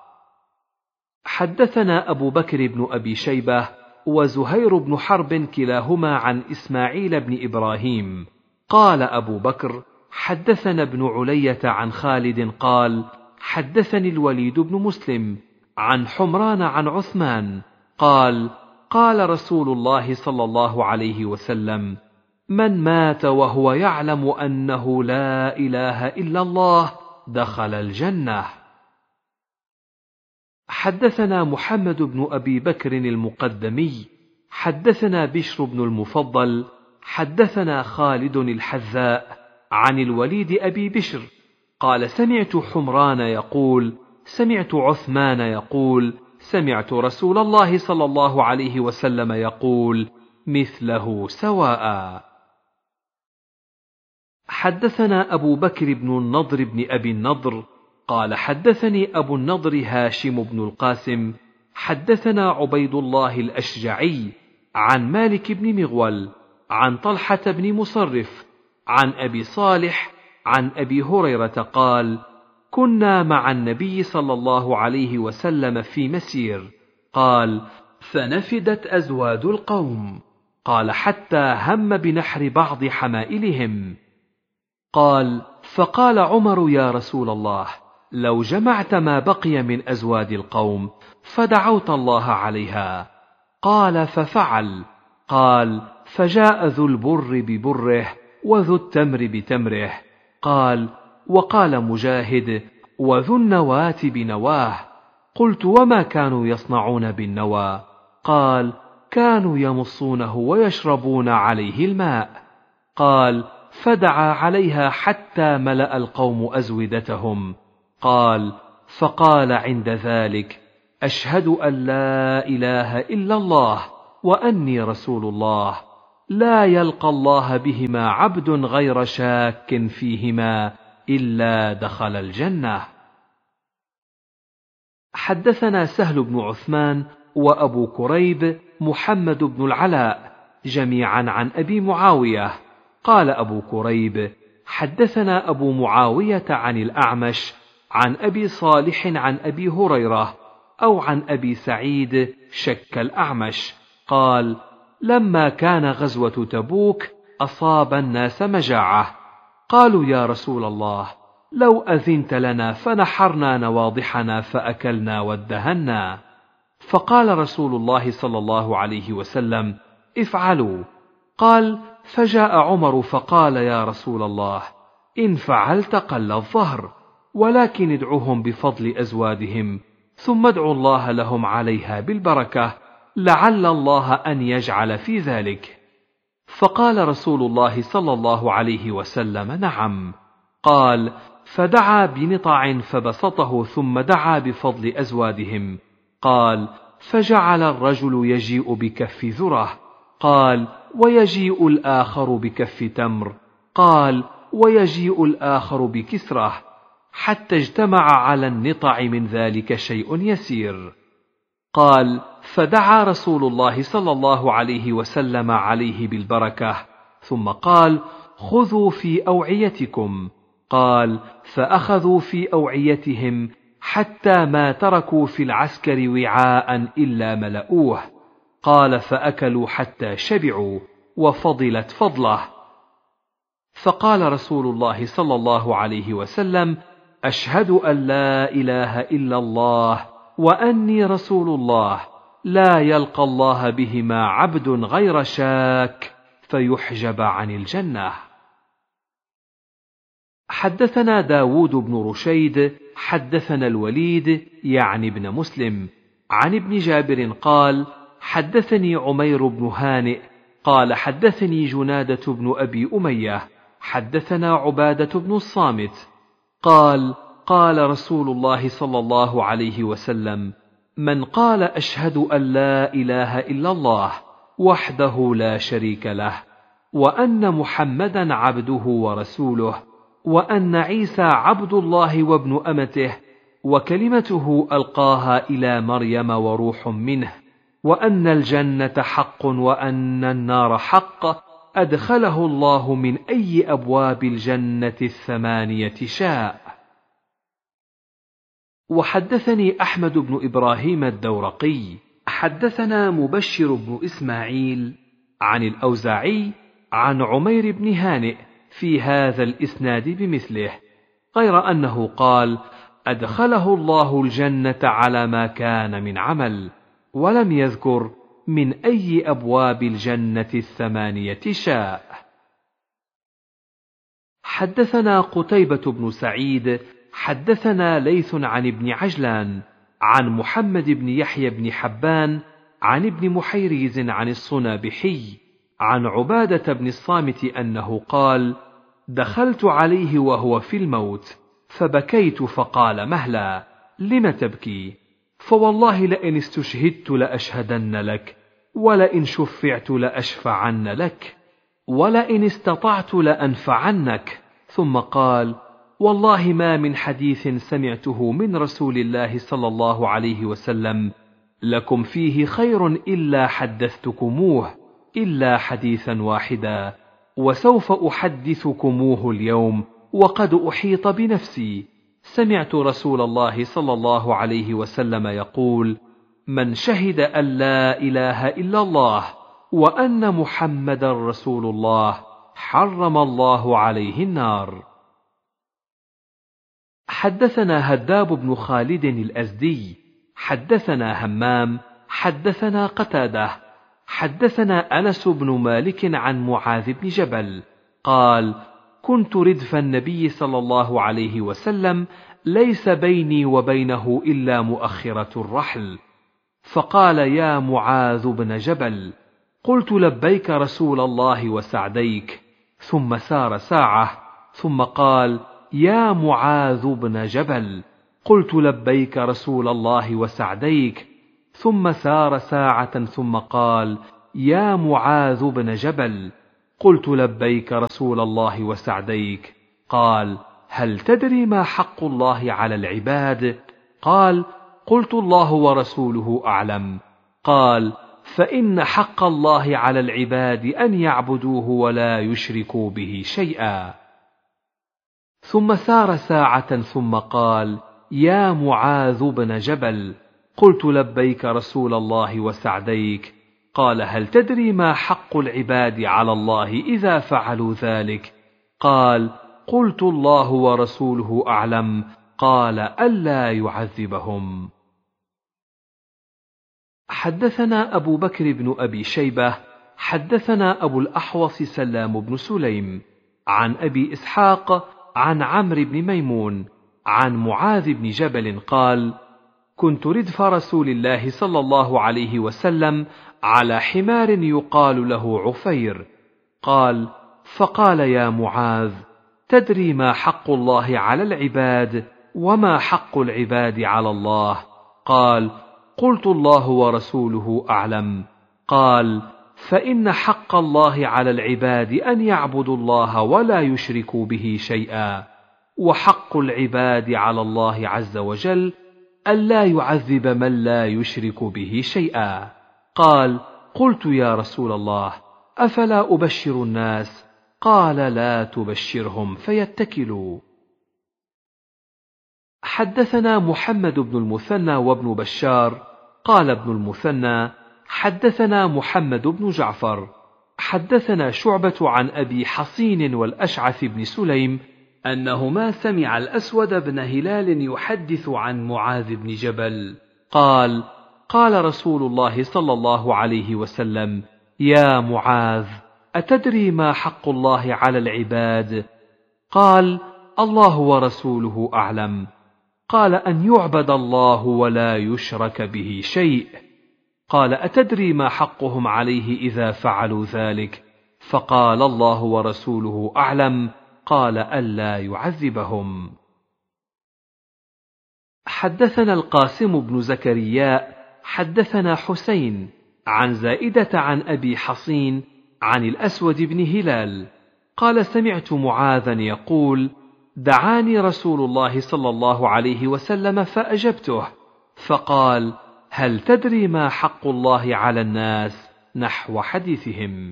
Speaker 1: حدثنا أبو بكر بن أبي شيبة وزهير بن حرب كلاهما عن إسماعيل بن إبراهيم قال أبو بكر: حدثنا ابن علية عن خالد قال: حدثني الوليد بن مسلم عن حمران عن عثمان قال: قال رسول الله صلى الله عليه وسلم: من مات وهو يعلم أنه لا إله إلا الله دخل الجنة. حدثنا محمد بن أبي بكر المقدمي حدثنا بشر بن المفضل حدثنا خالد الحذاء عن الوليد أبي بشر قال: سمعت حمران يقول: سمعت عثمان يقول: سمعت رسول الله صلى الله عليه وسلم يقول مثله سواء. حدثنا أبو بكر بن النضر بن أبي النضر قال: حدثني أبو النضر هاشم بن القاسم حدثنا عبيد الله الأشجعي عن مالك بن مغول عن طلحة بن مصرف عن أبي صالح عن أبي هريرة قال: كنا مع النبي صلى الله عليه وسلم في مسير. قال: فنفدت أزواد القوم. قال: حتى هم بنحر بعض حمائلهم. قال: فقال عمر: يا رسول الله، لو جمعت ما بقي من أزواد القوم فدعوت الله عليها. قال: ففعل. قال: فجاء ذو البر ببره وذو التمر بتمره. قال: وقال مجاهد: وذو النواة بنواه. قلت: وما كانوا يصنعون بالنوى؟ قال: كانوا يمصونه ويشربون عليه الماء. قال: فدعا عليها حتى ملأ القوم أزودتهم. قال: فقال عند ذلك: أشهد أن لا إله إلا الله وأني رسول الله، لا يلقى الله بهما عبد غير شاك فيهما إلا دخل الجنة. حدثنا سهل بن عثمان وأبو كريب محمد بن العلاء جميعا عن أبي معاوية. قال أبو كريب: حدثنا أبو معاوية عن الأعمش عن أبي صالح عن أبي هريرة أو عن أبي سعيد، شك الأعمش، قال: لما كان غزوة تبوك أصاب الناس مجاعة، قالوا: يا رسول الله، لو أذنت لنا فنحرنا نواضحنا فأكلنا وادهنا. فقال رسول الله صلى الله عليه وسلم: افعلوا. قال: فجاء عمر فقال: يا رسول الله، إن فعلت قل الظهر، ولكن ادعهم بفضل أزوادهم، ثم ادعوا الله لهم عليها بالبركة، لعل الله أن يجعل في ذلك. فقال رسول الله صلى الله عليه وسلم: نعم. قال: فدعا بنطع فبسطه ثم دعا بفضل أزوادهم. قال: فجعل الرجل يجيء بكف ذرة، قال: ويجيء الآخر بكف تمر، قال: ويجيء الآخر بكسرة، حتى اجتمع على النطع من ذلك شيء يسير. قال: فدعا رسول الله صلى الله عليه وسلم عليه بالبركة، ثم قال: خذوا في أوعيتكم. قال: فأخذوا في أوعيتهم حتى ما تركوا في العسكر وعاء إلا ملؤوه. قال: فأكلوا حتى شبعوا وفضلت فضله. فقال رسول الله صلى الله عليه وسلم: أشهد أن لا إله إلا الله وأني رسول الله، لا يلقى الله بهما عبد غير شاك فيحجب عن الجنة. حدثنا داود بن رشيد حدثنا الوليد يعني ابن مسلم عن ابن جابر قال: حدثني عمير بن هانئ قال: حدثني جنادة بن أبي أمية حدثنا عبادة بن الصامت قال: قال رسول الله صلى الله عليه وسلم: من قال أشهد أن لا إله إلا الله وحده لا شريك له، وأن محمدا عبده ورسوله، وأن عيسى عبد الله وابن أمته وكلمته ألقاها إلى مريم وروح منه، وأن الجنة حق وأن النار حق، أدخله الله من أي أبواب الجنة الثمانية شاء. وحدثني أحمد بن إبراهيم الدورقي حدثنا مبشر بن إسماعيل عن الأوزاعي عن عمير بن هانئ في هذا الإسناد بمثله، غير أنه قال: أدخله الله الجنة على ما كان من عمل، ولم يذكر من أي أبواب الجنة الثمانية شاء. حدثنا قتيبة بن سعيد حدثنا ليث عن ابن عجلان عن محمد بن يحيى بن حبان عن ابن محيريز عن الصنابحي عن عبادة بن الصامت أنه قال: دخلت عليه وهو في الموت فبكيت فقال: مهلا، لم تبكي؟ فوالله لئن استشهدت لأشهدن لك، ولئن شفعت لأشفعن لك، ولئن استطعت لأنفعنك. ثم قال: والله ما من حديث سمعته من رسول الله صلى الله عليه وسلم لكم فيه خير إلا حدثتكموه، إلا حديثا واحدا، وسوف أحدثكموه اليوم وقد أحيط بنفسي. سمعت رسول الله صلى الله عليه وسلم يقول: من شهد أن لا إله إلا الله وأن محمدا رسول الله حرم الله عليه النار. حدثنا هداب بن خالد الأزدي حدثنا همام حدثنا قتادة حدثنا أنس بن مالك عن معاذ بن جبل قال: كنت ردف النبي صلى الله عليه وسلم، ليس بيني وبينه إلا مؤخرة الرحل، فقال: يا معاذ بن جبل. قلت: لبيك رسول الله وسعديك. ثم سار ساعة ثم قال: يا معاذ بن جبل. قلت لبيك رسول الله وسعديك. ثم سار ساعة ثم قال: يا معاذ بن جبل. قلت لبيك رسول الله وسعديك. قال: هل تدري ما حق الله على العباد؟ قال: قلت الله ورسوله أعلم. قال: فإن حق الله على العباد أن يعبدوه ولا يشركوا به شيئا. ثم سار ساعة ثم قال: يا معاذ بن جبل. قلت لبيك رسول الله وسعديك. قال: هل تدري ما حق العباد على الله إذا فعلوا ذلك؟ قال: قلت الله ورسوله أعلم. قال: ألا يعذبهم. حدثنا أبو بكر بن أبي شيبة حدثنا أبو الأحوص سلام بن سليم عن أبي إسحاق عن عمرو بن ميمون عن معاذ بن جبل قال: كنت ردف رسول الله صلى الله عليه وسلم على حمار يقال له عفير. قال: فقال: يا معاذ، تدري ما حق الله على العباد وما حق العباد على الله؟ قال: قلت الله ورسوله أعلم. قال: فإن حق الله على العباد أن يعبدوا الله ولا يشركوا به شيئا، وحق العباد على الله عز وجل ألا يعذب من لا يشرك به شيئا. قال: قلت يا رسول الله، أفلا أبشر الناس؟ قال: لا تبشرهم فيتكلوا. حدثنا محمد بن المثنى وابن بشار قال ابن المثنى: حدثنا محمد بن جعفر حدثنا شعبة عن أبي حصين والأشعث بن سليم أنهما سمع الأسود بن هلال يحدث عن معاذ بن جبل قال: قال رسول الله صلى الله عليه وسلم: يا معاذ، أتدري ما حق الله على العباد؟ قال: الله ورسوله أعلم. قال: أن يعبد الله ولا يشرك به شيء. قال: أتدري ما حقهم عليه إذا فعلوا ذلك؟ فقال: الله ورسوله أعلم. قال: ألا يعذبهم. حدثنا القاسم بن زكريا حدثنا حسين عن زائدة عن أبي حصين عن الأسود بن هلال قال: سمعت معاذا يقول: دعاني رسول الله صلى الله عليه وسلم فأجبته، فقال: هل تدري ما حق الله على الناس؟ نحو حديثهم.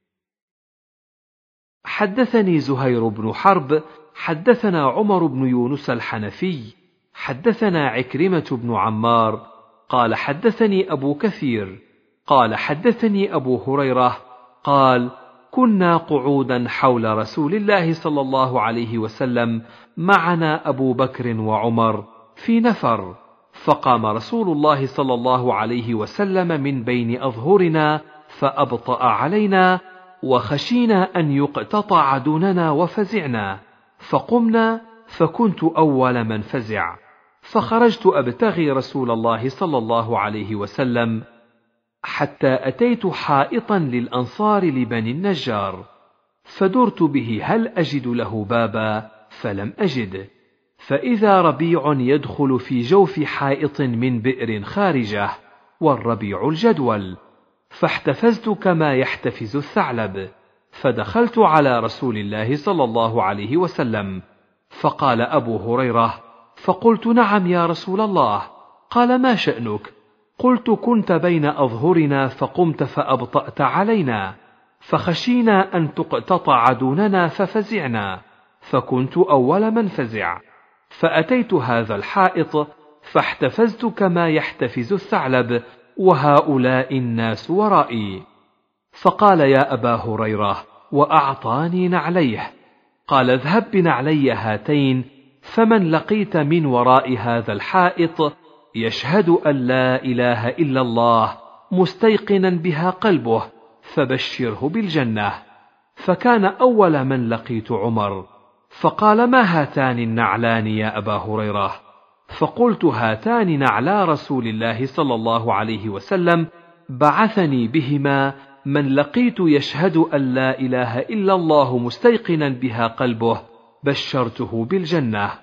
Speaker 1: حدثني زهير بن حرب حدثنا عمر بن يونس الحنفي حدثنا عكرمة بن عمار قال: حدثني أبو كثير قال: حدثني أبو هريرة قال: كنا قعودا حول رسول الله صلى الله عليه وسلم معنا أبو بكر وعمر في نفر، فقام رسول الله صلى الله عليه وسلم من بين أظهرنا فأبطأ علينا، وخشينا أن يقتطع دوننا وفزعنا، فقمنا فكنت أول من فزع، فخرجت أبتغي رسول الله صلى الله عليه وسلم حتى أتيت حائطا للأنصار لبني النجار، فدرت به هل أجد له بابا، فلم أجد، فإذا ربيع يدخل في جوف حائط من بئر خارجه، والربيع الجدول، فاحتفزت كما يحتفز الثعلب، فدخلت على رسول الله صلى الله عليه وسلم، فقال أبو هريرة: فقلت: نعم يا رسول الله. قال: ما شأنك؟ قلت: كنت بين أظهرنا فقمت فأبطأت علينا، فخشينا أن تقتطع دوننا ففزعنا، فكنت أول من فزع، فأتيت هذا الحائط فاحتفزت كما يحتفز الثعلب، وهؤلاء الناس ورائي. فقال: يا أبا هريرة، وأعطاني نعليه. قال: اذهب بنعلي هاتين، فمن لقيت من وراء هذا الحائط يشهد أن لا إله إلا الله مستيقنا بها قلبه فبشره بالجنة. فكان أول من لقيت عمر، فقال: ما هاتان النعلان يا أبا هريرة؟ فقلت: هاتان نعلا رسول الله صلى الله عليه وسلم بعثني بهما من لقيت يشهد أن لا إله إلا الله مستيقنا بها قلبه بشرته بالجنة.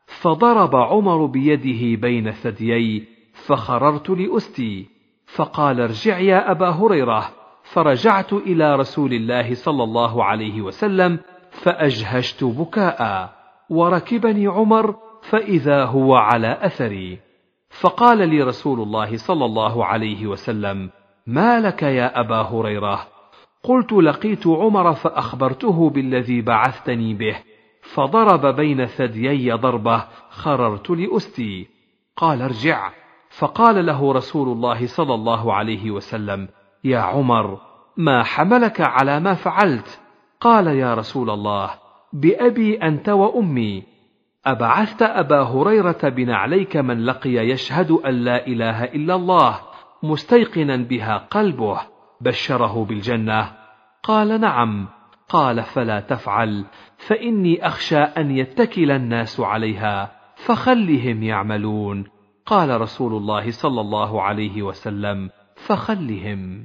Speaker 1: فضرب عمر بيده بين ثديي، فخررت لأستي، فقال: ارجع يا أبا هريرة. فرجعت إلى رسول الله صلى الله عليه وسلم فأجهشت بكاء، وركبني عمر فإذا هو على أثري، فقال لي رسول الله صلى الله عليه وسلم: ما لك يا أبا هريرة؟ قلت: لقيت عمر فأخبرته بالذي بعثتني به، فضرب بين ثديي ضربة خررت لأستي. قال: ارجع. فقال له رسول الله صلى الله عليه وسلم: يا عمر، ما حملك على ما فعلت؟ قال: يا رسول الله، بأبي أنت وأمي، أبعثت أبا هريرة بنعليك من لقي يشهد أن لا إله إلا الله مستيقنا بها قلبه بشره بالجنة؟ قال: نعم. قال: فلا تفعل، فإني أخشى أن يتكل الناس عليها، فخلهم يعملون. قال رسول الله صلى الله عليه وسلم: فخلهم.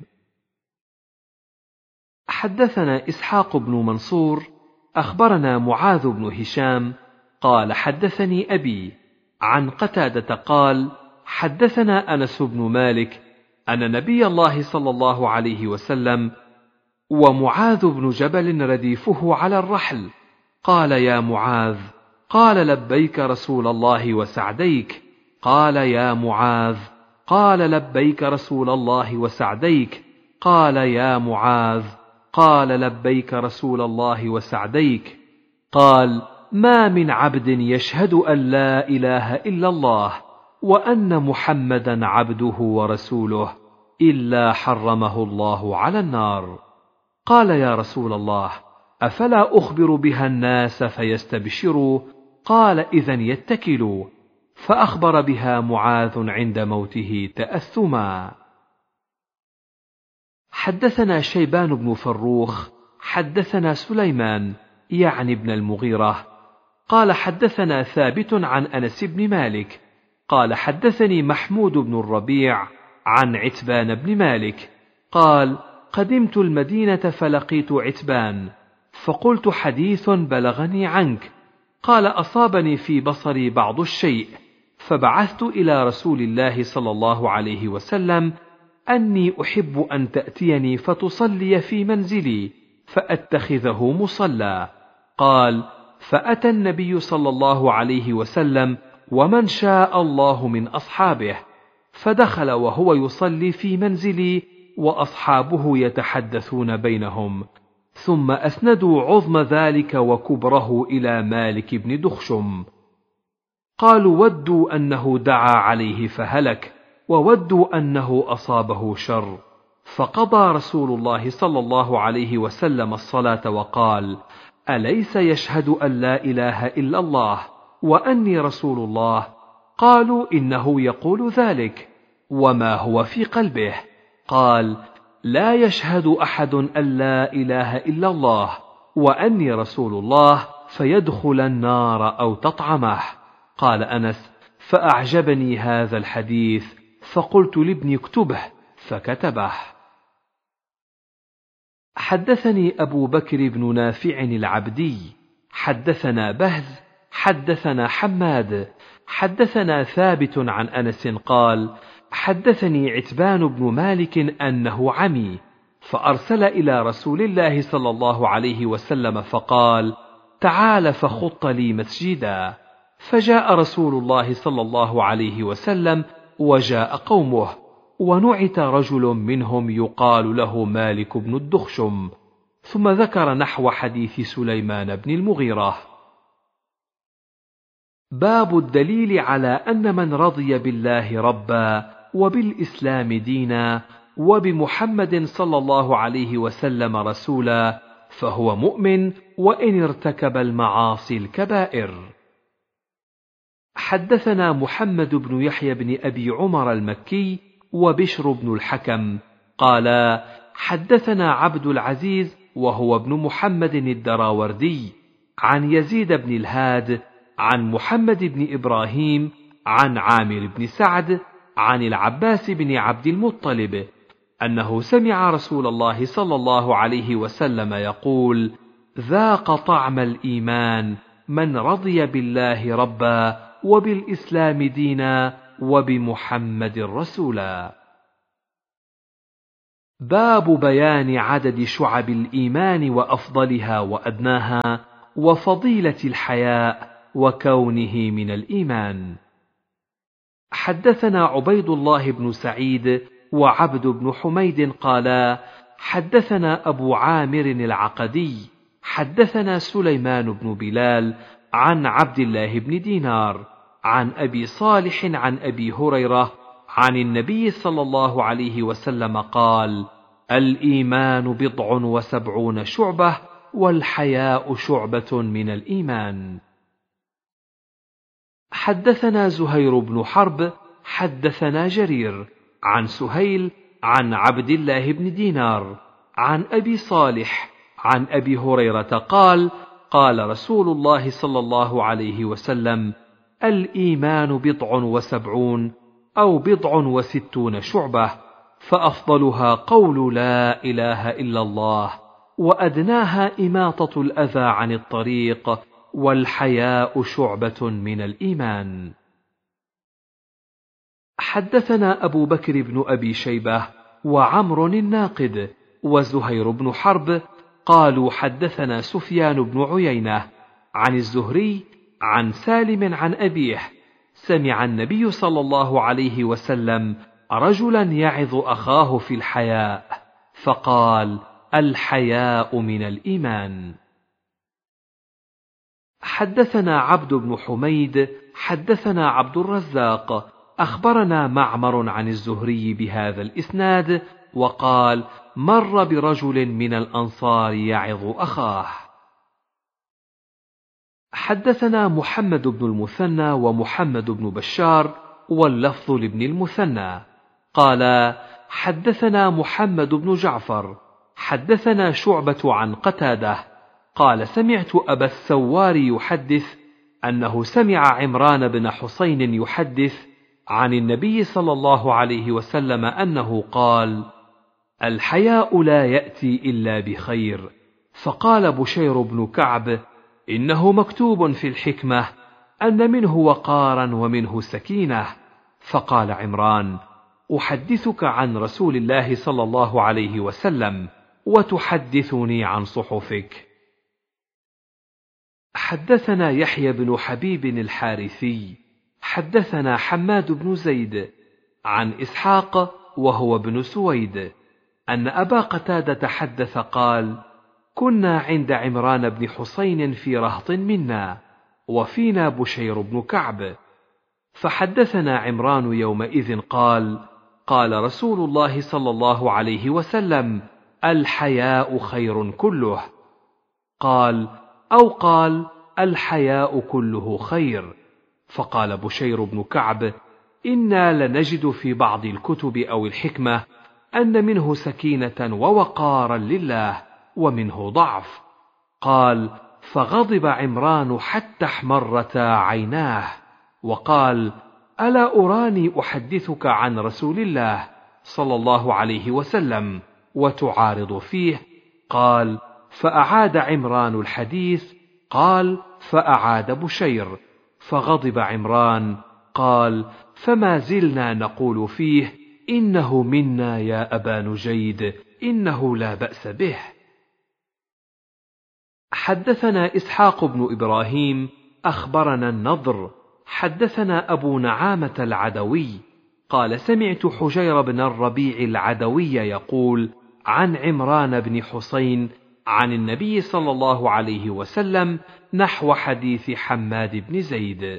Speaker 1: حدثنا إسحاق بن منصور أخبرنا معاذ بن هشام قال: حدثني أبي عن قتادة قال: حدثنا أنس بن مالك أن نبي الله صلى الله عليه وسلم ومعاذ بن جبل رديفه على الرحل قال: يا معاذ. قال: لبيك رسول الله وسعديك. قال: يا معاذ. قال: لبيك رسول الله وسعديك. قال: يا معاذ. قال: لبيك رسول الله وسعديك. قال: ما من عبد يشهد أن لا إله إلا الله وأن محمدا عبده ورسوله إلا حرمه الله على النار. قال: يا رسول الله، أفلا أخبر بها الناس فيستبشروا؟ قال: إذن يتكلوا. فأخبر بها معاذ عند موته تأثما. حدثنا شيبان بن فروخ حدثنا سليمان يعني ابن المغيرة قال: حدثنا ثابت عن أنس بن مالك قال: حدثني محمود بن الربيع عن عتبان بن مالك قال: قدمت المدينة فلقيت عتبان، فقلت: حديث بلغني عنك. قال: أصابني في بصري بعض الشيء، فبعثت إلى رسول الله صلى الله عليه وسلم أني أحب أن تأتيني فتصلي في منزلي فأتخذه مصلى. قال: فأتى النبي صلى الله عليه وسلم ومن شاء الله من أصحابه، فدخل وهو يصلي في منزلي وأصحابه يتحدثون بينهم، ثم أسندوا عظم ذلك وكبره إلى مالك بن دخشم. قالوا: ودوا أنه دعا عليه فهلك، وودوا أنه أصابه شر. فقضى رسول الله صلى الله عليه وسلم الصلاة وقال: أليس يشهد أن لا إله إلا الله وأني رسول الله؟ قالوا: إنه يقول ذلك، وما هو في قلبه؟ قال: لا يشهد أحد أن لا إله إلا الله وأني رسول الله فيدخل النار أو تطعمه. قال أنس: فأعجبني هذا الحديث، فقلت لابني اكتبه، فكتبه. حدثني أبو بكر بن نافع العبدي حدثنا بهز حدثنا حماد حدثنا ثابت عن أنس قال: حدثني عتبان بن مالك أنه عمي، فأرسل إلى رسول الله صلى الله عليه وسلم فقال: تعال فخط لي مسجدا. فجاء رسول الله صلى الله عليه وسلم وجاء قومه، ونعت رجل منهم يقال له مالك بن الدخشم، ثم ذكر نحو حديث سليمان بن المغيرة. باب الدليل على أن من رضي بالله ربا وبالإسلام دينا وبمحمد صلى الله عليه وسلم رسولا فهو مؤمن وإن ارتكب المعاصي الكبائر. حدثنا محمد بن يحيى بن أبي عمر المكي وبشر بن الحكم قالا: حدثنا عبد العزيز وهو ابن محمد الدراوردي عن يزيد بن الهاد عن محمد بن إبراهيم عن عامر بن سعد عن العباس بن عبد المطلب أنه سمع رسول الله صلى الله عليه وسلم يقول: ذاق طعم الإيمان من رضي بالله ربا وبالإسلام دينا وبمحمد رسولا. باب بيان عدد شعب الإيمان وأفضلها وأدناها، وفضيلة الحياء وكونه من الإيمان. حدثنا عبيد الله بن سعيد وعبد بن حميد قالا حدثنا أبو عامر العقدي حدثنا سليمان بن بلال عن عبد الله بن دينار عن أبي صالح عن أبي هريرة عن النبي صلى الله عليه وسلم قال: الإيمان بضع وسبعون شعبة، والحياء شعبة من الإيمان. حدثنا زهير بن حرب حدثنا جرير عن سهيل عن عبد الله بن دينار عن أبي صالح عن أبي هريرة قال: قال رسول الله صلى الله عليه وسلم: الإيمان بضع وسبعون أو بضع وستون شعبة، فأفضلها قول لا إله إلا الله، وأدناها إماطة الأذى عن الطريق، والحياء شعبة من الإيمان. حدثنا أبو بكر بن أبي شيبة وعمر الناقد وزهير بن حرب قالوا حدثنا سفيان بن عيينة عن الزهري عن سالم عن أبيه سمع النبي صلى الله عليه وسلم رجلا يعظ أخاه في الحياء فقال: الحياء من الإيمان. حدثنا عبد بن حميد حدثنا عبد الرزاق أخبرنا معمر عن الزهري بهذا الإسناد وقال: مر برجل من الأنصار يعظ أخاه. حدثنا محمد بن المثنى ومحمد بن بشار واللفظ لابن المثنى قال: حدثنا محمد بن جعفر حدثنا شعبة عن قتادة قال: سمعت أبا السوار يحدث أنه سمع عمران بن حسين يحدث عن النبي صلى الله عليه وسلم أنه قال: الحياء لا يأتي إلا بخير. فقال بشير بن كعب: إنه مكتوب في الحكمة أن منه وقارا ومنه سكينة. فقال عمران: أحدثك عن رسول الله صلى الله عليه وسلم وتحدثني عن صحفك. حدثنا يحيى بن حبيب الحارثي حدثنا حماد بن زيد عن إسحاق وهو ابن سويد أن أبا قتادة حدث قال: كنا عند عمران بن حسين في رهط منا وفينا بشير بن كعب، فحدثنا عمران يومئذ قال: قال رسول الله صلى الله عليه وسلم: الحياء خير كله. قال: أو قال: الحياء كله خير. فقال بشير بن كعب: إنا لنجد في بعض الكتب أو الحكمة أن منه سكينة ووقارا لله ومنه ضعف. قال: فغضب عمران حتى احمرتا عيناه وقال: ألا أراني أحدثك عن رسول الله صلى الله عليه وسلم وتعارض فيه؟ قال: فأعاد عمران الحديث. قال: فأعاد بشير. فغضب عمران قال: فما زلنا نقول فيه: إنه منا يا أبا نجيد، إنه لا بأس به. حدثنا إسحاق بن إبراهيم أخبرنا النضر حدثنا أبو نعامة العدوي قال: سمعت حجير بن الربيع العدوي يقول عن عمران بن حسين عن النبي صلى الله عليه وسلم نحو حديث حماد بن زيد.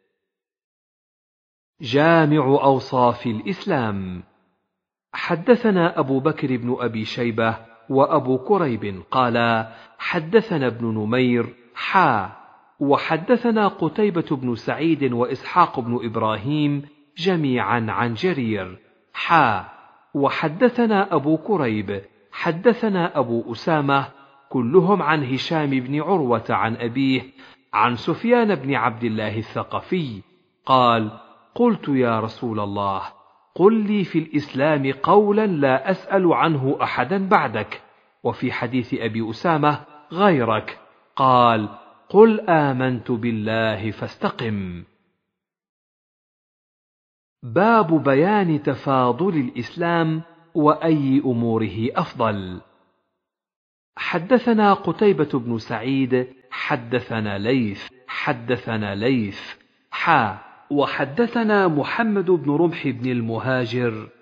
Speaker 1: جامع أوصاف الإسلام. حدثنا أبو بكر بن أبي شيبة وأبو كريب قالا: حدثنا ابن نمير حا وحدثنا قتيبة بن سعيد وإسحاق بن إبراهيم جميعا عن جرير حا وحدثنا أبو كريب حدثنا أبو أسامة كلهم عن هشام بن عروة عن أبيه عن سفيان بن عبد الله الثقفي قال: قلت يا رسول الله، قل لي في الإسلام قولا لا أسأل عنه أحدا بعدك، وفي حديث أبي أسامة غيرك. قال: قل آمنت بالله فاستقم. باب بيان تفاضل الإسلام وأي أموره أفضل. حدثنا قتيبة بن سعيد حدثنا ليث حدثنا ليث حا وحدثنا محمد بن رمح بن المهاجر